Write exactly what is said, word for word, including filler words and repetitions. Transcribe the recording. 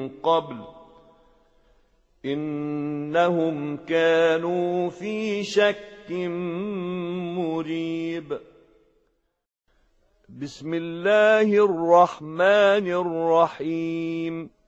قبل إنهم كانوا في شك مريب. بسم الله الرحمن الرحيم